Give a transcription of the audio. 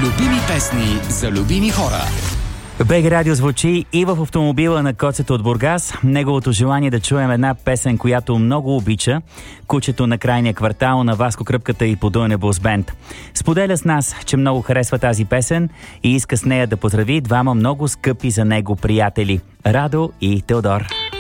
Любими песни за любими хора. БГ Радио звучи и в автомобила на Коцето от Бургас. Неговото желание да чуем една песен, която много обича. Кучето на крайния квартал на Васко Кръпката и Подуйне Булс Бенд. Споделя с нас, че много харесва тази песен и иска с нея да поздрави двама много скъпи за него приятели – Радо и Теодор.